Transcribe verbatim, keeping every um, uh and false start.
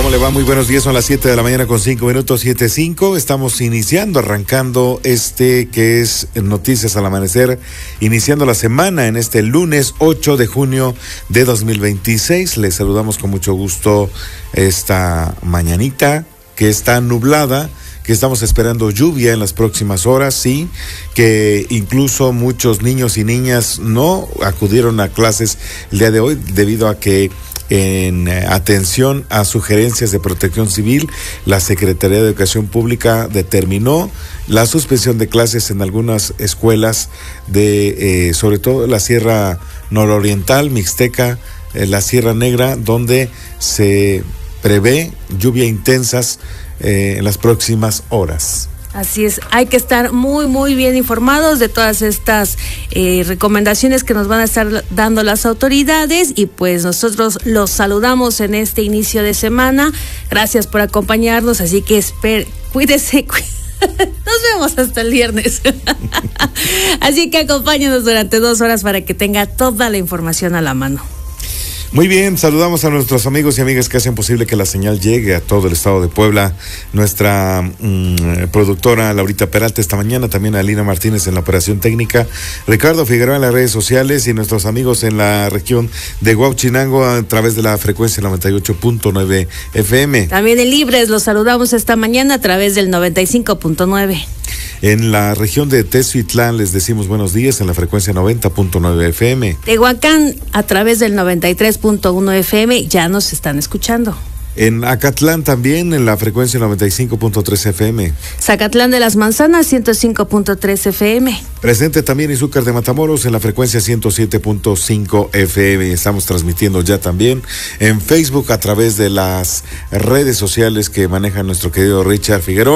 ¿Cómo le va? Muy buenos días, son las siete de la mañana con cinco minutos, siete cinco. Estamos iniciando, arrancando este que es Noticias al Amanecer, iniciando la semana en este lunes ocho de junio de dos mil veintiséis. Les saludamos con mucho gusto esta mañanita que está nublada, que estamos esperando lluvia en las próximas horas, sí, que incluso muchos niños y niñas no acudieron a clases el día de hoy debido a que en atención a sugerencias de Protección Civil, la Secretaría de Educación Pública determinó la suspensión de clases en algunas escuelas de, eh, sobre todo la Sierra Nororiental, Mixteca, eh, la Sierra Negra, donde se prevé lluvia intensas eh, en las próximas horas. Así es, hay que estar muy, muy bien informados de todas estas eh, recomendaciones que nos van a estar dando las autoridades, y pues nosotros los saludamos en este inicio de semana. Gracias por acompañarnos, así que espere, cuídese, cuídese. Nos vemos hasta el viernes. Así que acompáñenos durante dos horas para que tenga toda la información a la mano. Muy bien, saludamos a nuestros amigos y amigas que hacen posible que la señal llegue a todo el estado de Puebla. Nuestra mmm, productora Laurita Peralta esta mañana, también a Lina Martínez en la operación técnica, Ricardo Figueroa en las redes sociales, y nuestros amigos en la región de Huauchinango a través de la frecuencia noventa y ocho punto nueve F M. También en Libres los saludamos esta mañana a través del noventa y cinco punto nueve. En la región de Tezuitlán les decimos buenos días en la frecuencia noventa punto nueve F M. Tehuacán a través del noventa y tres punto uno F M ya nos están escuchando. En Acatlán también en la frecuencia noventa y cinco punto tres F M. Zacatlán de las Manzanas ciento cinco punto tres F M. Presente también Izúcar de Matamoros en la frecuencia ciento siete punto cinco F M. Estamos transmitiendo ya también en Facebook a través de las redes sociales que maneja nuestro querido Richard Figueroa.